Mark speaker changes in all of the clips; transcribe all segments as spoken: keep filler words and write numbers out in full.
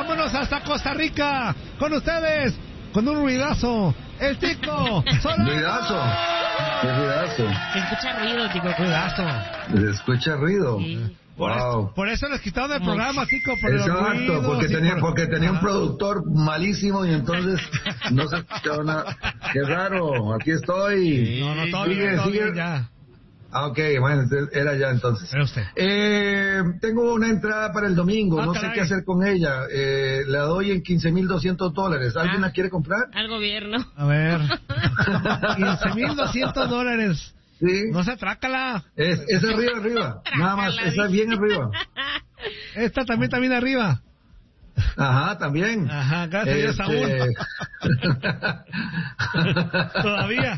Speaker 1: vámonos hasta Costa Rica. Con ustedes, con un ruidazo, el Tico Solano.
Speaker 2: Ruidazo. ¿Qué ruidazo?
Speaker 3: Se escucha ruido, Tico.
Speaker 1: Ruidazo.
Speaker 2: Se escucha ruido.
Speaker 3: Sí.
Speaker 1: Por,
Speaker 2: Wow.
Speaker 1: eso, por eso les quitaron del programa, Tico, por
Speaker 2: Exacto,
Speaker 1: los ruidos,
Speaker 2: porque
Speaker 1: y
Speaker 2: tenía,
Speaker 1: por...
Speaker 2: porque tenía un
Speaker 1: Ajá.
Speaker 2: productor malísimo y entonces no se escuchaba nada. Qué raro, aquí estoy.
Speaker 1: Sí, no, no, todo
Speaker 2: Sigue,
Speaker 1: bien, todo
Speaker 2: sigue.
Speaker 1: bien, ya.
Speaker 2: Ah, ok, bueno, entonces era ya entonces.
Speaker 1: Era usted.
Speaker 2: Eh, tengo una entrada para el domingo,
Speaker 1: Ah,
Speaker 2: no
Speaker 1: caray.
Speaker 2: sé qué hacer con ella. Eh, la doy en quince mil doscientos dólares. ¿Alguien
Speaker 3: Ah.
Speaker 2: la quiere comprar?
Speaker 3: Al gobierno.
Speaker 1: A ver. quince mil doscientos dólares.
Speaker 2: Sí.
Speaker 1: No se trácala.
Speaker 2: Es, es arriba, arriba. Nada más, esa es bien arriba.
Speaker 1: Esta también está bien arriba.
Speaker 2: Ajá, también.
Speaker 1: Ajá, gracias a Dios,
Speaker 2: Este...
Speaker 1: Todavía.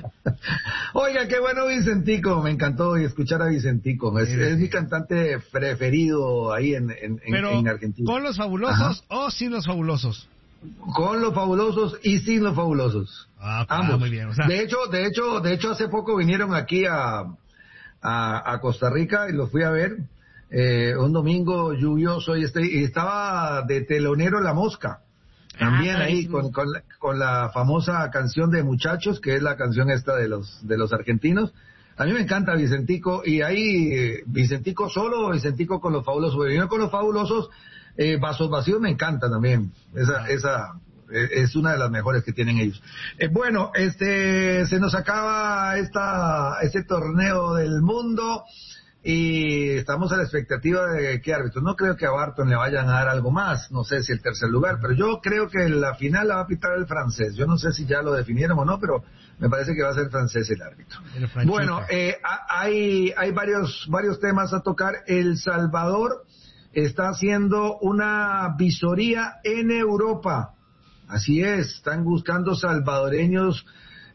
Speaker 2: Oiga, qué bueno Vicentico, me encantó escuchar a Vicentico, es,
Speaker 1: Sí,
Speaker 2: es
Speaker 1: sí.
Speaker 2: mi cantante preferido ahí en, en, en-
Speaker 1: Pero,
Speaker 2: en Argentina.
Speaker 1: ¿con los fabulosos
Speaker 2: Ajá.
Speaker 1: o sin los fabulosos?
Speaker 2: Con los fabulosos y sin los fabulosos.
Speaker 1: Ah, ah,
Speaker 2: Ambos.
Speaker 1: muy bien. O sea,
Speaker 2: De hecho, de hecho, de hecho hace poco vinieron aquí a, a, a Costa Rica y los fui a ver, eh, un domingo lluvioso y, este, y estaba de telonero La Mosca. También
Speaker 3: Ah,
Speaker 2: ahí
Speaker 3: padrísimo.
Speaker 2: con, con, la, con la famosa canción de Muchachos, que es la canción esta de los de los argentinos. A mí me encanta Vicentico, y ahí eh, Vicentico solo, Vicentico con los fabulosos. Pero yo con los fabulosos, eh, Vasos Vacíos me encanta también. Esa, esa eh, es una de las mejores que tienen ellos. Eh, bueno, este se nos acaba esta este torneo del mundo. Y estamos a la expectativa de qué árbitro. No creo que a Barton le vayan a dar algo más, no sé si el tercer lugar, pero yo creo que la final la va a pitar el francés. Yo no sé si ya lo definieron o no, pero me parece que va a ser francés el árbitro.
Speaker 1: El franchute.
Speaker 2: Bueno, eh, a- hay hay varios varios temas a tocar. El Salvador está haciendo una visoría en Europa. Así es, están buscando salvadoreños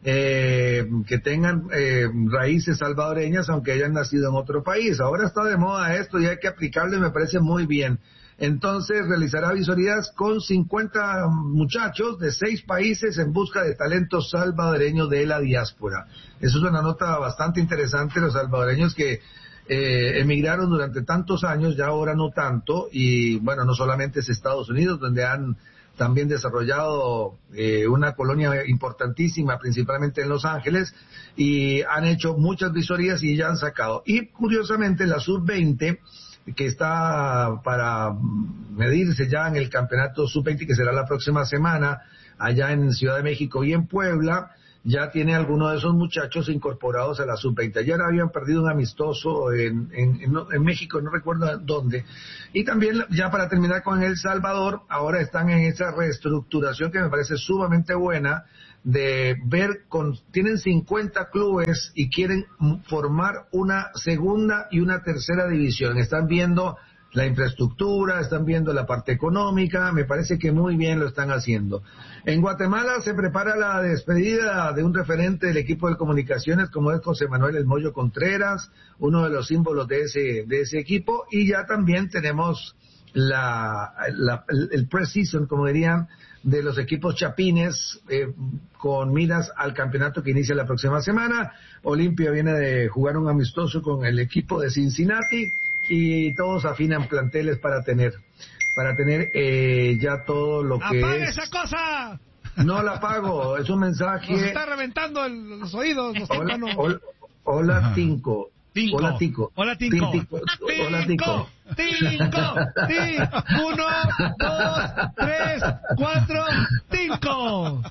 Speaker 2: eh, que tengan eh, raíces salvadoreñas, aunque hayan nacido en otro país. Ahora está de moda esto y hay que aplicarlo, y me parece muy bien. Entonces realizará visorías con cincuenta muchachos de seis países en busca de talentos salvadoreños de la diáspora. Eso es una nota bastante interesante. Los salvadoreños que eh, emigraron durante tantos años, ya ahora no tanto, y bueno, no solamente es Estados Unidos, donde han también desarrollado eh, una colonia importantísima, principalmente en Los Ángeles, y han hecho muchas visorías y ya han sacado. Y curiosamente la sub veinte, que está para medirse ya en el campeonato sub veinte, que será la próxima semana, allá en Ciudad de México y en Puebla, ya tiene algunos de esos muchachos incorporados a la sub veinte. Ayer habían perdido un amistoso en, en, en, en México, no recuerdo dónde. Y también, ya para terminar con El Salvador, ahora están en esa reestructuración que me parece sumamente buena, de ver, con tienen cincuenta clubes y quieren formar una segunda y una tercera división. Están viendo la infraestructura, están viendo la parte económica, me parece que muy bien lo están haciendo. En Guatemala se prepara la despedida de un referente del equipo de comunicaciones como es José Manuel El Moyo Contreras, uno de los símbolos de ese de ese equipo, y ya también tenemos la, la el, el pre-season, como dirían, de los equipos chapines, eh, con miras al campeonato que inicia la próxima semana. Olimpia viene de jugar un amistoso con el equipo de Cincinnati, y todos afinan planteles para tener para tener eh, ya todo lo que
Speaker 1: ¡apague
Speaker 2: es.
Speaker 1: esa cosa!
Speaker 2: No la apago, es un mensaje.
Speaker 1: Nos está reventando el- los oídos, los
Speaker 2: Hola,
Speaker 1: tímpanos.
Speaker 2: hola, hola
Speaker 1: Ajá.
Speaker 2: Tinco.
Speaker 1: Tinco.
Speaker 2: Hola Tico.
Speaker 1: Hola, Tinco.
Speaker 2: Tin- Tico. Hola Tico.
Speaker 1: Tinco. Tinco. Uno, dos, tres, cuatro. Tinco.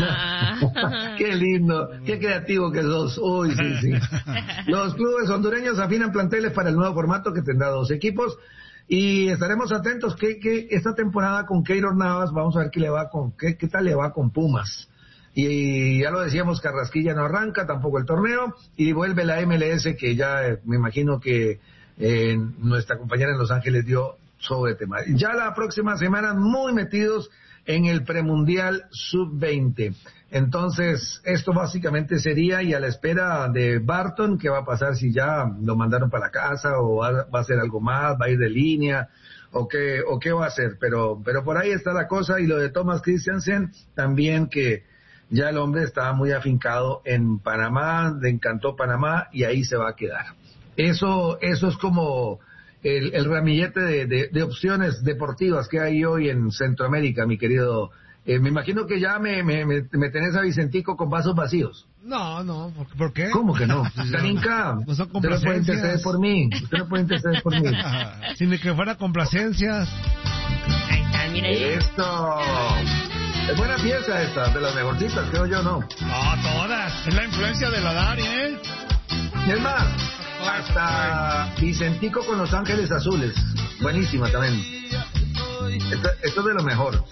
Speaker 3: Ah.
Speaker 2: Qué lindo, qué creativo que sos. Uy, sí, sí. Los clubes hondureños afinan planteles para el nuevo formato que tendrá dos equipos, y estaremos atentos que, que esta temporada con Keylor Navas, vamos a ver qué le va con qué, qué tal le va con Pumas. Y ya lo decíamos, Carrasquilla no arranca tampoco el torneo, y vuelve la M L S, que ya eh, me imagino que eh, nuestra compañera en Los Ángeles dio sobre tema. Ya la próxima semana muy metidos en el premundial sub veinte. Entonces, esto básicamente sería, y a la espera de Barton, qué va a pasar, si ya lo mandaron para la casa, o va, va a hacer algo más, va a ir de línea, o qué, o qué va a hacer. Pero, pero por ahí está la cosa. Y lo de Thomas Christiansen, también, que ya el hombre estaba muy afincado en Panamá, le encantó Panamá, y ahí se va a quedar. Eso, eso es como el, el ramillete de, de, de opciones deportivas que hay hoy en Centroamérica, mi querido. Eh, me imagino que ya me, me, me, me tenés a Vicentico con vasos vacíos.
Speaker 1: No, no, ¿por, ¿por qué?
Speaker 2: ¿Cómo que no? Taninka,
Speaker 1: no son
Speaker 2: usted no puede interceder por mí. Usted no puede interceder por mí.
Speaker 1: Sin ni que fuera complacencias.
Speaker 3: Ahí está, mira ahí.
Speaker 2: Esto. Es buena pieza esta, de las mejorcitas, creo yo, ¿no?
Speaker 1: No, todas.
Speaker 4: Es la influencia de la Dari, ¿eh?
Speaker 2: Y es más, hasta Vicentico con Los Ángeles Azules. Buenísima también. Esto, esto es de lo mejor.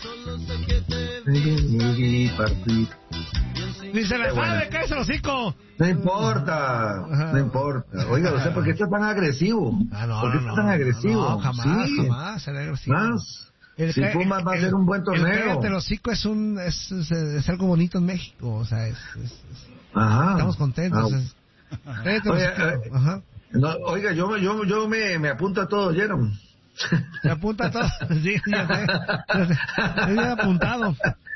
Speaker 1: Ni se la sabe, cállese el hocico.
Speaker 2: No importa, no importa. Oiga, ¿usted por qué está tan agresivo?
Speaker 1: Ah, no,
Speaker 2: ¿Por qué
Speaker 1: no,
Speaker 2: está tan
Speaker 1: no,
Speaker 2: agresivo?
Speaker 1: No, jamás,
Speaker 2: sí.
Speaker 1: jamás será agresivo.
Speaker 2: Más.
Speaker 1: El,
Speaker 2: si Pumas va a ser un buen torneo.
Speaker 1: El cállate el hocico es, un, es, es, es algo bonito en México, o sea, es, es, es
Speaker 2: Ajá.
Speaker 1: estamos contentos.
Speaker 2: Ah.
Speaker 1: Es, cállate el
Speaker 2: Oye,
Speaker 1: hocico.
Speaker 2: eh,
Speaker 1: Ajá.
Speaker 2: No, oiga, yo, yo, yo me, me apunto a todo, ¿oyeron?
Speaker 1: Se apunta a todo. Sí, ya sé. Ya sé. Ya he apuntado.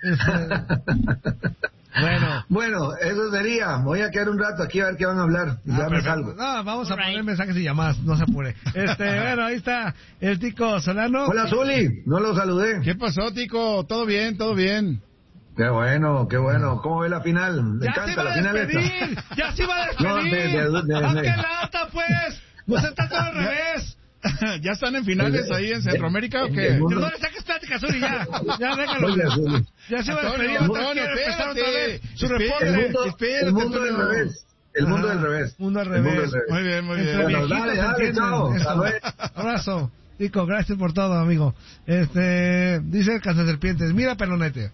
Speaker 1: Bueno.
Speaker 2: Bueno, eso sería. Voy a quedar un rato aquí a ver qué van a hablar. Y
Speaker 1: Ah,
Speaker 2: ya me
Speaker 1: perfecto.
Speaker 2: salgo.
Speaker 1: No, vamos a
Speaker 3: All right.
Speaker 1: poner mensajes y llamadas, no se apure. Este, bueno, ahí está el Tico Solano.
Speaker 2: Hola, Zuli. No lo saludé.
Speaker 4: ¿Qué pasó, Tico? Todo bien, todo bien.
Speaker 2: Qué bueno, qué bueno. ¿Cómo ve la final? Me
Speaker 1: ¡Ya se
Speaker 2: encanta
Speaker 1: iba
Speaker 2: la
Speaker 1: a
Speaker 2: final
Speaker 1: despedir!
Speaker 2: esta.
Speaker 1: ¡Ya se iba a
Speaker 2: No, de-
Speaker 1: despedir!
Speaker 2: de- de- de-
Speaker 1: ¡Haz que lata, pues! ¡No se está todo al revés!
Speaker 4: ¿Ya están en finales ahí en Centroamérica o qué?
Speaker 2: El mundo-
Speaker 1: No le saques plática, Zuli, ya. Ya, déjalo.
Speaker 2: Oiga, Zuli.
Speaker 1: Ya se iba a despedir.
Speaker 4: Antonio,
Speaker 1: otra
Speaker 4: Antonio,
Speaker 1: quiere empezar otra
Speaker 4: espérate.
Speaker 1: vez su
Speaker 4: Espérate.
Speaker 1: reporte.
Speaker 2: El mundo,
Speaker 4: Espérate,
Speaker 2: el mundo del
Speaker 4: Antonio.
Speaker 2: revés. El mundo
Speaker 1: Ajá.
Speaker 2: del revés.
Speaker 1: Mundo al
Speaker 2: El mundo
Speaker 1: revés.
Speaker 2: del revés.
Speaker 4: Muy bien, muy bien.
Speaker 1: Entre
Speaker 2: Bueno,
Speaker 1: viejitos
Speaker 2: dale,
Speaker 1: se
Speaker 2: dale,
Speaker 1: entienden.
Speaker 2: chao.
Speaker 1: Eso.
Speaker 2: Hasta luego.
Speaker 1: Abrazo. Tico, gracias por todo, amigo. Este, dice el cazaserpientes, mira, pelonete.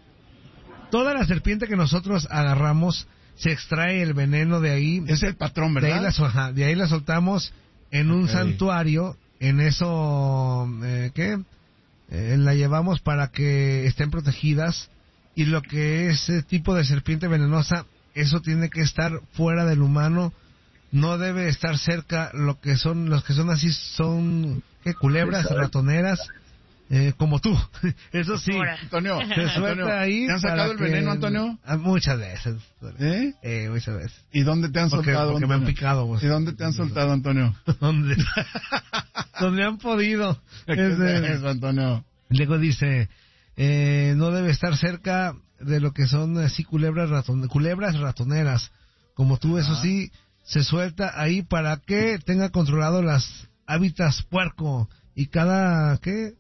Speaker 1: Toda la serpiente que nosotros agarramos se extrae el veneno de ahí.
Speaker 4: Es el patrón,
Speaker 1: De ahí,
Speaker 4: ¿verdad?
Speaker 1: la, so- ajá, de ahí la soltamos en un
Speaker 4: Ok.
Speaker 1: santuario. En eso, eh, ¿qué? Eh, la llevamos para que estén protegidas. Y lo que es ese tipo de serpiente venenosa, eso tiene que estar fuera del humano. No debe estar cerca. Lo que son, los que son así son, ¿qué? Culebras, ratoneras, eh, como tú. Eso sí.
Speaker 3: Ahora.
Speaker 4: Antonio,
Speaker 1: Se
Speaker 4: Antonio,
Speaker 1: suelta ahí.
Speaker 4: ¿te han
Speaker 1: para
Speaker 4: sacado el
Speaker 1: que-
Speaker 4: veneno, Antonio?
Speaker 1: Ah, muchas veces.
Speaker 4: ¿Eh?
Speaker 1: Eh, muchas veces.
Speaker 4: ¿Y dónde te han
Speaker 1: Porque,
Speaker 4: soltado,
Speaker 1: porque me han
Speaker 4: Antonio?
Speaker 1: picado. Pues.
Speaker 4: ¿Y dónde te han soltado, Antonio?
Speaker 1: ¿Dónde? Donde han podido.
Speaker 4: ¿Qué
Speaker 1: Este,
Speaker 4: es eso, Antonio?
Speaker 1: luego dice, eh, no debe estar cerca de lo que son así culebras, raton, culebras ratoneras. Como tú, eso sí, se suelta ahí para que tenga controlado las hábitats puerco. Y cada, ¿qué?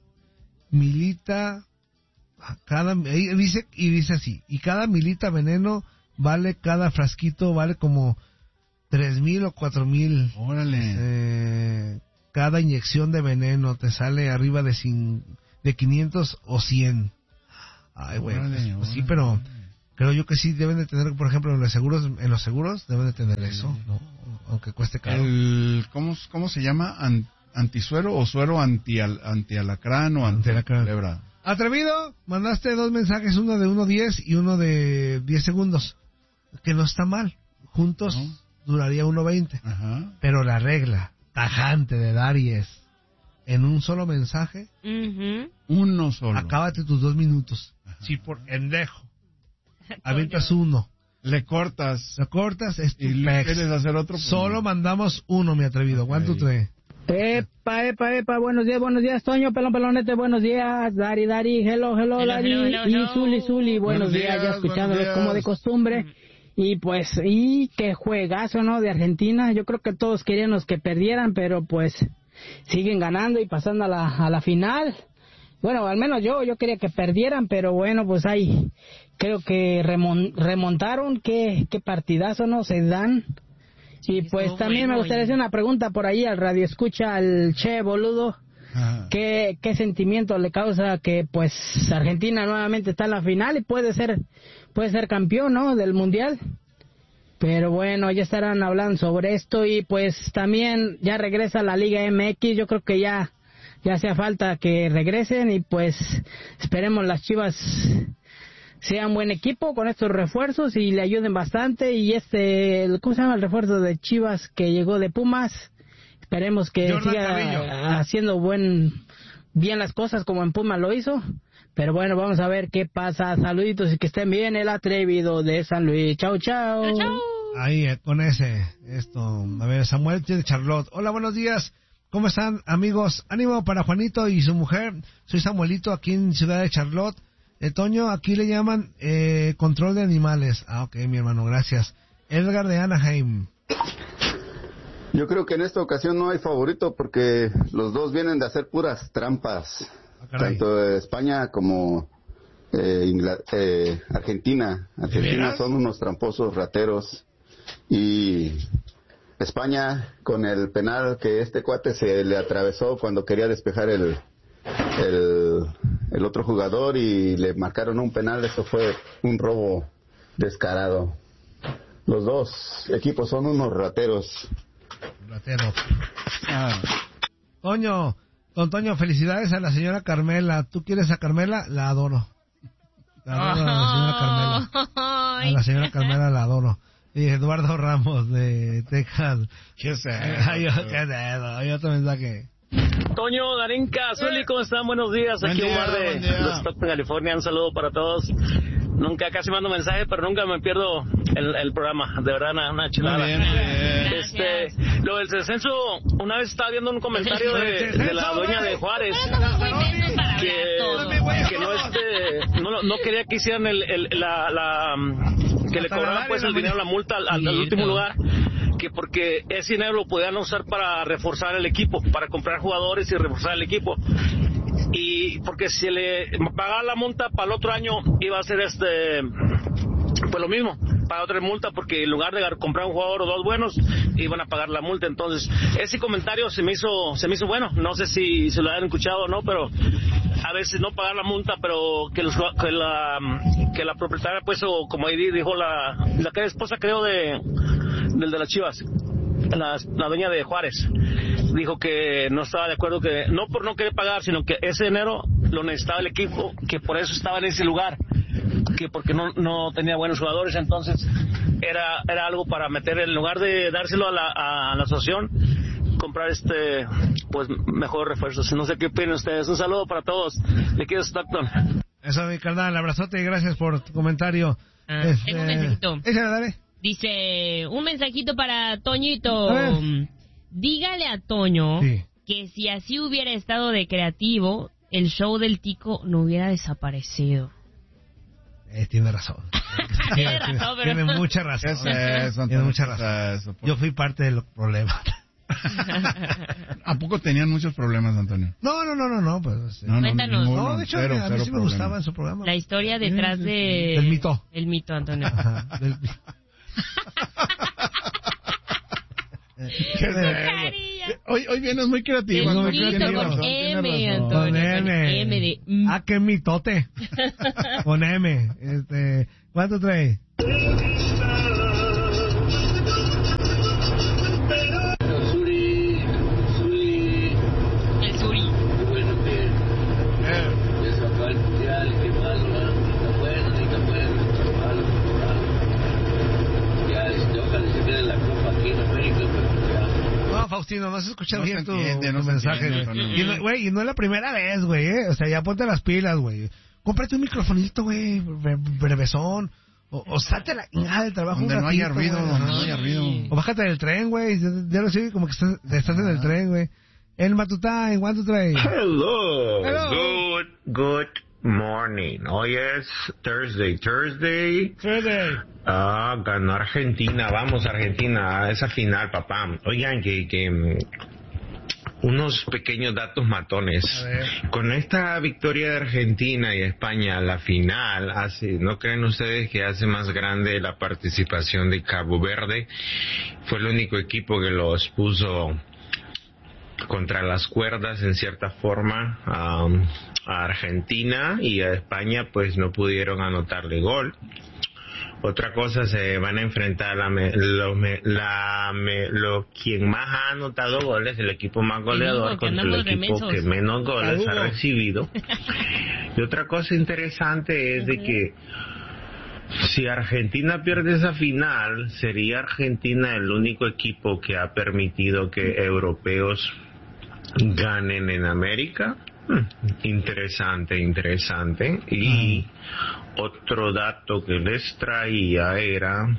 Speaker 1: Milita, cada, ahí dice, y dice así, y cada milita veneno vale, cada frasquito vale como tres mil o cuatro mil.
Speaker 4: Órale.
Speaker 1: Eh, cada inyección de veneno te sale arriba de cin, de quinientos o cien. Ay, güey,
Speaker 4: Órale,
Speaker 1: pues, pues sí,
Speaker 4: órale.
Speaker 1: pero creo yo que sí deben de tener, por ejemplo, en los seguros, en los seguros deben de tener eso, ¿no? Aunque cueste caro.
Speaker 4: El, ¿cómo, ¿Cómo se llama? An- ¿Antisuero o suero anti, anti alacrán o anti
Speaker 1: Antialacrán.
Speaker 4: culebra?
Speaker 1: Atrevido, mandaste dos mensajes, uno de uno diez y uno de diez segundos, que no está mal. Juntos
Speaker 4: ¿No?
Speaker 1: duraría uno veinte.
Speaker 4: Ajá.
Speaker 1: Pero la regla tajante de Dari es, en un solo mensaje,
Speaker 3: Ujú.
Speaker 4: Uno solo.
Speaker 1: acábate tus dos minutos. Si por pendejo avientas uno,
Speaker 4: Le cortas.
Speaker 1: lo cortas, es tu
Speaker 4: Y le
Speaker 1: pex.
Speaker 4: quieres hacer otro. pues,
Speaker 1: Solo
Speaker 4: no.
Speaker 1: mandamos uno, mi atrevido. ¿Cuánto
Speaker 4: Ok.
Speaker 1: trae?
Speaker 5: Epa, epa, epa, buenos días, buenos días, Toño, pelón, pelonete, buenos días, Dari, Dari, hello, hello,
Speaker 3: Hello,
Speaker 5: Dari,
Speaker 3: hello, hello,
Speaker 5: y
Speaker 3: hello.
Speaker 5: Zuli, Zuli, buenos,
Speaker 4: Buenos
Speaker 5: días, ya
Speaker 4: días,
Speaker 5: escuchándolos
Speaker 4: buenos
Speaker 5: como de
Speaker 4: días.
Speaker 5: costumbre, y pues, y qué juegazo, ¿no?, de Argentina, yo creo que todos queríamos que perdieran, pero pues, siguen ganando y pasando a la, a la final. Bueno, al menos yo, yo quería que perdieran, pero bueno, pues ahí, creo que remon- remontaron, qué, qué partidazo, ¿no?, se dan. Y pues
Speaker 3: Estuvo
Speaker 5: también me
Speaker 3: bueno,
Speaker 5: gustaría
Speaker 3: y-
Speaker 5: hacer una pregunta por ahí al radio escucha al Che boludo.
Speaker 4: Ajá.
Speaker 5: ¿Qué, qué sentimiento le causa que pues Argentina nuevamente está en la final y puede ser puede ser campeón, ¿no?, del mundial? Pero bueno, ya estarán hablando sobre esto y pues también ya regresa la Liga M X, yo creo que ya ya hacía falta que regresen y pues esperemos las Chivas sean buen equipo con estos refuerzos y le ayuden bastante. Y este, ¿cómo se llama el refuerzo de Chivas que llegó de Pumas? Esperemos que
Speaker 1: Jordan
Speaker 5: siga
Speaker 1: Carrillo.
Speaker 5: haciendo buen bien las cosas como en Pumas lo hizo. Pero bueno, vamos a ver qué pasa. Saluditos y que estén bien, el atrevido de San Luis. Chao, chao.
Speaker 3: Chao, chao.
Speaker 1: Ahí, eh, con ese, esto, a ver, Samuel de Charlotte. Hola, buenos días. ¿Cómo están, amigos? Ánimo para Juanito y su mujer. Soy Samuelito, aquí en Ciudad de Charlotte. Eh, Toño, aquí le llaman eh, control de animales. Ah, ok, mi hermano, gracias. Edgar de Anaheim.
Speaker 6: Yo creo que en esta ocasión no hay favorito porque los dos vienen de hacer puras trampas.
Speaker 1: Ah,
Speaker 6: tanto España como eh, Ingl- eh, Argentina. Argentina son unos tramposos rateros. Y España, con el penal que este cuate se le atravesó cuando quería despejar el, el, el otro jugador y le marcaron un penal, eso fue un robo descarado. Los dos equipos son unos rateros.
Speaker 1: Ratero. Ah. Toño, don Toño, felicidades a la señora Carmela. ¿Tú quieres a Carmela? La adoro. La adoro a la señora Carmela. A la señora Carmela la adoro. Y Eduardo Ramos de Texas.
Speaker 4: ¿Qué es eso?
Speaker 1: Ay, yo, ¿qué es eso? Hay otro mensaje.
Speaker 7: Toño, Darinka, Zuli, ¿cómo están? Buenos días.
Speaker 4: Buen
Speaker 7: Aquí
Speaker 4: día,
Speaker 7: Omar de
Speaker 4: buen día.
Speaker 7: de Stockton, California. Un saludo para todos. Nunca casi mando mensaje, pero nunca me pierdo el, el programa. De verdad, una, una chulada.
Speaker 4: Muy bien, muy bien.
Speaker 7: Este, lo del descenso, una vez estaba viendo un comentario de, de la doña de Juárez que, que no este no, no quería que hicieran el, el, la, la que le cobraran pues el dinero, la multa al, al, al último lugar, que porque ese dinero lo podían usar para reforzar el equipo, para comprar jugadores y reforzar el equipo. Y porque si le pagaba la multa para el otro año iba a ser este pues lo mismo, para otra multa, porque en lugar de comprar un jugador o dos buenos iban a pagar la multa. Entonces ese comentario se me hizo se me hizo bueno, no sé si se lo han escuchado o no, pero a veces no pagar la multa, pero que, los, que la que la propietaria pues, o como ahí dijo la la que era esposa creo de del de las Chivas, la, la dueña de Juárez, dijo que no estaba de acuerdo, que no por no querer pagar, sino que ese dinero lo necesitaba el equipo, que por eso estaba en ese lugar, que porque no no tenía buenos jugadores. Entonces era era algo para meter, en lugar de dárselo a la, a la asociación, comprar este pues mejor refuerzos. No sé qué opinan ustedes. Un saludo para todos. Le quiero Stockton.
Speaker 1: Eso, mi carnal, abrazote y gracias por tu comentario.
Speaker 3: Ah,
Speaker 1: este,
Speaker 3: tengo un mensajito.
Speaker 1: Échale, dale.
Speaker 3: Dice, un mensajito para Toñito.
Speaker 1: A ver.
Speaker 3: Dígale a Toño
Speaker 1: Sí.
Speaker 3: que si así hubiera estado de creativo, el show del Tico no hubiera desaparecido.
Speaker 1: Eh, tiene razón.
Speaker 3: Tiene razón, pero...
Speaker 1: Tiene mucha razón.
Speaker 4: ¿Qué es eso, Antonio?
Speaker 1: Tiene mucha
Speaker 4: ¿Qué es
Speaker 1: razón.
Speaker 4: eso? Por-
Speaker 1: Yo fui parte del problema.
Speaker 4: ¿A poco tenían muchos problemas, Antonio?
Speaker 1: No, no, no, no, no. Pues, eh,
Speaker 4: No, no,
Speaker 3: Cuéntanos.
Speaker 4: ninguno,
Speaker 1: no, de hecho,
Speaker 4: cero,
Speaker 1: a mí
Speaker 4: cero
Speaker 1: sí me
Speaker 4: problema.
Speaker 1: gustaba en su programa.
Speaker 3: La historia detrás
Speaker 1: Sí, sí, sí.
Speaker 3: de...
Speaker 1: Del mito.
Speaker 3: El mito, Antonio.
Speaker 1: Ajá, del-
Speaker 4: ¿Qué es
Speaker 3: Carilla.
Speaker 4: eso? Hoy, hoy vienes muy creativo.
Speaker 3: El
Speaker 1: no,
Speaker 4: Antonio,
Speaker 3: mito
Speaker 4: tienes
Speaker 3: con
Speaker 4: razón,
Speaker 3: M,
Speaker 4: tienes razón.
Speaker 3: Antonio.
Speaker 1: Con M.
Speaker 3: M de... mm.
Speaker 1: Ah, qué mitote. Con M. Este, ¿cuánto trae?
Speaker 8: Suri, Suri,
Speaker 3: El Suri.
Speaker 8: qué bueno que ya se acabó el mundial, qué malo, ¿verdad? Ni tan bueno, ni tan bueno, ni tan malo, ya, este, ojalá se quede la copa aquí en América, pero ya.
Speaker 1: No, Faustino, no has escuchado
Speaker 4: No
Speaker 1: bien
Speaker 4: se
Speaker 1: tu,
Speaker 4: entiende,
Speaker 1: tu
Speaker 4: no se
Speaker 1: mensaje,
Speaker 4: entiende,
Speaker 1: güey.
Speaker 4: Antonio.
Speaker 1: Y no, güey, y no es la primera vez, güey, ¿eh? O sea, ya ponte las pilas, güey. Cómprate un microfonito, güey, bre- brevesón. O, o salte la ingada del trabajo
Speaker 4: Donde
Speaker 1: un
Speaker 4: no haya
Speaker 1: ratito,
Speaker 4: ruido,
Speaker 1: güey.
Speaker 4: donde no
Speaker 1: Ajá.
Speaker 4: haya ruido.
Speaker 1: O bájate del tren, güey. Ya, ya lo sé, como que estás, estás en el tren, güey. El Matután, one, two, three.
Speaker 9: Hello.
Speaker 1: Hello.
Speaker 9: Good, good morning. Hoy es Thursday. Thursday.
Speaker 1: Fede.
Speaker 9: Ah, ganó Argentina. Vamos, Argentina, a esa final, papá. Oigan, que, que mm, unos pequeños datos matones.
Speaker 1: A ver.
Speaker 9: Con esta victoria de Argentina y España, la final, hace, ¿no creen ustedes que hace más grande la participación de Cabo Verde? Fue el único equipo que los puso contra las cuerdas en cierta forma um, a Argentina, y a España pues no pudieron anotarle gol. Otra cosa, se van a enfrentar la, me, lo, me, la me, lo, quien más ha anotado goles, el equipo más goleador,
Speaker 3: que
Speaker 9: contra el
Speaker 3: andamos
Speaker 9: equipo
Speaker 3: remensos.
Speaker 9: que menos goles
Speaker 1: Saludo.
Speaker 9: ha recibido. Y otra cosa interesante es de que si Argentina pierde esa final, sería Argentina el único equipo que ha permitido que europeos ganen en América. Hmm, interesante, interesante. Y otro dato que les traía era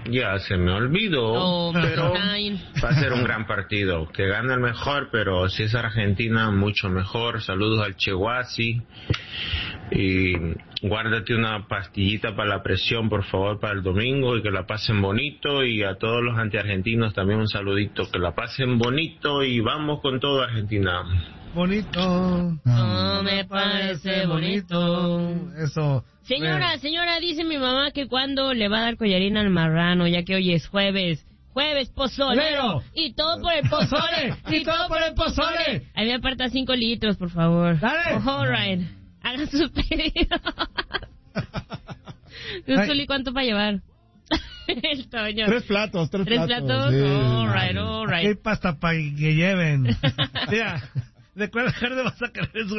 Speaker 9: Ya se me olvidó,
Speaker 3: Oh,
Speaker 9: pero
Speaker 3: Nine.
Speaker 9: va a ser un gran partido. Que gane el mejor, pero si es Argentina, mucho mejor. Saludos al Cheguasi. Y guárdate una pastillita para la presión, por favor, para el domingo, y que la pasen bonito. Y a todos los antiargentinos también un saludito, que la pasen bonito y vamos con todo, Argentina.
Speaker 1: Bonito.
Speaker 3: No me parece bonito.
Speaker 1: Eso.
Speaker 3: Señora, señora, dice mi mamá que cuando le va a dar collarín al marrano, ya que hoy es jueves. Jueves pozolero. Y todo por el pozole. Y todo por el pozole. A mí me aparta cinco litros, por favor.
Speaker 1: Dale.
Speaker 3: All right. Hagan sus pedidos. Zuli, ¿cuánto para llevar? El Toño.
Speaker 4: Tres platos, tres,
Speaker 3: ¿Tres
Speaker 4: platos.
Speaker 3: platos?
Speaker 4: Sí.
Speaker 3: All right, all
Speaker 1: Aquí hay
Speaker 3: right.
Speaker 1: pasta para que lleven. Mira, ¿de cuál carne vas a querer eso?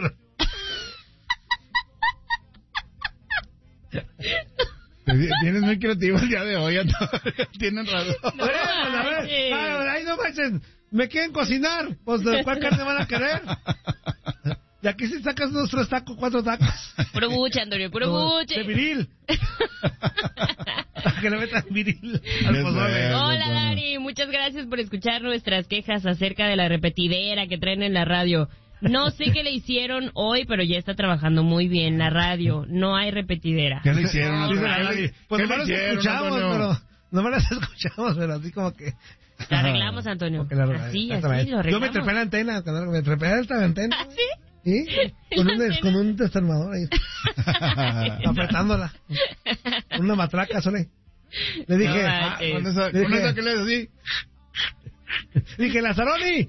Speaker 4: Tienes muy creativo el día de hoy, Antonio. Tienen razón.
Speaker 3: No,
Speaker 1: Bueno, a ver,
Speaker 3: manches.
Speaker 1: ah, ahí no manches. ¿Me quieren cocinar? Pues, ¿de cuál carne van a querer? Y aquí si sacas unos tres tacos, cuatro tacos.
Speaker 3: Puro buche, Antonio, puro buche.
Speaker 1: De viril. Para que le metan viril al
Speaker 4: Qué
Speaker 1: pozole.
Speaker 4: bueno.
Speaker 3: Hola, Dari. Muchas gracias por escuchar nuestras quejas acerca de la repetidera que traen en la radio. No sé qué le hicieron hoy, pero ya está trabajando muy bien la radio. No hay repetidera.
Speaker 4: ¿Qué le hicieron,
Speaker 1: Dice la
Speaker 4: Antonio?
Speaker 1: Lali, pues
Speaker 4: ¿Qué
Speaker 1: no
Speaker 4: le
Speaker 1: las
Speaker 4: hicieron,
Speaker 1: escuchamos,
Speaker 4: Antonio?
Speaker 1: pero... No las escuchamos, pero así como que...
Speaker 3: La arreglamos, Antonio.
Speaker 1: Porque la-
Speaker 3: Así,
Speaker 1: exactamente.
Speaker 3: así, lo
Speaker 1: Yo me
Speaker 3: arreglamos.
Speaker 1: trepé la antena, cuando me trepé esta antena.
Speaker 3: ¿Ah, sí?
Speaker 1: ¿Sí? Con un,
Speaker 3: La
Speaker 1: des- con un desarmador ahí. Apretándola. Una matraca, Sole. Le dije...
Speaker 3: No,
Speaker 1: ah,
Speaker 3: manches.
Speaker 4: Con esa,
Speaker 1: Le
Speaker 4: con
Speaker 1: dije-
Speaker 4: esa que le así.
Speaker 1: dije, Lazaroni.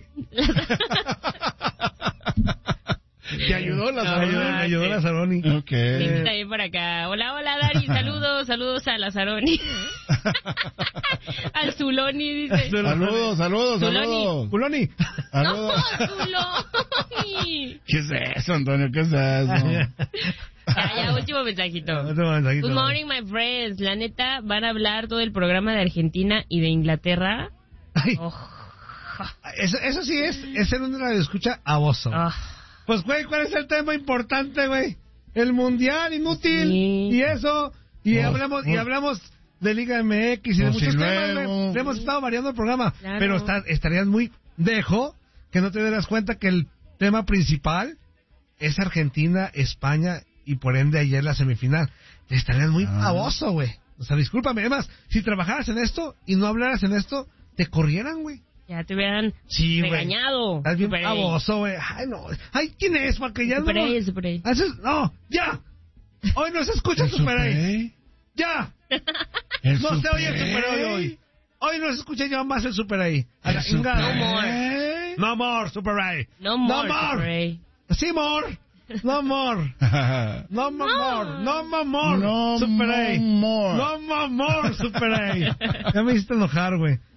Speaker 4: ¿Te ayudó la
Speaker 1: Me
Speaker 3: No,
Speaker 1: ayudó, me ayudó
Speaker 3: manches.
Speaker 1: Lazaroni.
Speaker 4: Ok.
Speaker 3: Link está bien por acá. Hola, hola, Dari. Saludos, saludos a Lazaroni. Al Zuloni, dice.
Speaker 4: Saludos, saludos,
Speaker 3: Zuloni.
Speaker 4: saludos.
Speaker 1: Culoni.
Speaker 3: No,
Speaker 4: Saludos.
Speaker 3: Zuloni.
Speaker 4: ¿Qué es eso, Antonio? ¿Qué es eso?
Speaker 3: Ya, ya, último mensajito.
Speaker 1: Otro mensajito.
Speaker 3: Good morning, my friends. La neta, van a hablar todo el programa de Argentina y de Inglaterra.
Speaker 1: Ay,
Speaker 3: Oh,
Speaker 1: eso, eso sí es, es ser un radio escucha a vos.
Speaker 3: oh.
Speaker 1: Pues, güey, ¿cuál es el tema importante, güey? El mundial inútil.
Speaker 3: Sí.
Speaker 1: Y eso. Y
Speaker 4: Pues,
Speaker 1: hablamos y
Speaker 4: pues,
Speaker 1: hablamos de Liga M X y de
Speaker 4: pues,
Speaker 1: muchos
Speaker 4: y
Speaker 1: temas,
Speaker 4: luego.
Speaker 1: güey. Le hemos estado variando el programa.
Speaker 3: Claro.
Speaker 1: Pero está- estarías muy dejo que no te das cuenta que el tema principal es Argentina, España y por ende ayer la semifinal. Te estarías muy
Speaker 4: Ah.
Speaker 1: baboso, güey. O sea, discúlpame. Además, si trabajaras en esto y no hablaras en esto, te corrieran, güey.
Speaker 3: Ya te hubieran
Speaker 1: Sí, güey.
Speaker 3: regañado.
Speaker 1: Estás bien
Speaker 3: Super A.
Speaker 1: baboso, güey. Ay, no. Ay, ¿quién es? Para que ya
Speaker 3: Super
Speaker 1: no...
Speaker 3: A, Super A.
Speaker 1: Haces- No, ya. Hoy no se escucha el Super A.
Speaker 4: Super
Speaker 1: Ya.
Speaker 4: El
Speaker 1: No se
Speaker 4: Super
Speaker 1: oye el Super A hoy. Hoy no se escucha ya más el Super A. A la
Speaker 4: El
Speaker 1: chingada.
Speaker 4: Super
Speaker 3: No more.
Speaker 4: A.
Speaker 1: No more Super A.
Speaker 3: No more,
Speaker 1: No more.
Speaker 3: Super A.
Speaker 1: Sí, more. No more. No more. No more. more.
Speaker 4: No
Speaker 1: Super A.
Speaker 4: more.
Speaker 1: No more. more Super A. Ya me hiciste enojar, güey.